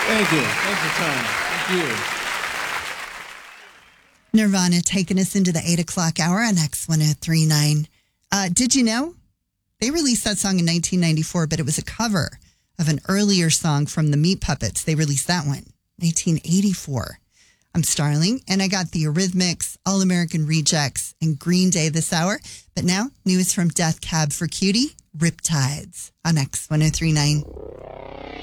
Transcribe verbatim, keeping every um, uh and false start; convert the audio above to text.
Thank you. Thanks for trying. Thank you. Nirvana taking us into the eight o'clock hour on X one oh three point nine. Uh, did you know? They released that song in nineteen ninety-four, but it was a cover of an earlier song from the Meat Puppets. They released that one, nineteen eighty-four. I'm Starling, and I got the Eurythmics, All American Rejects, and Green Day this hour. But now, news from Death Cab for Cutie, Riptides on X one oh three point nine.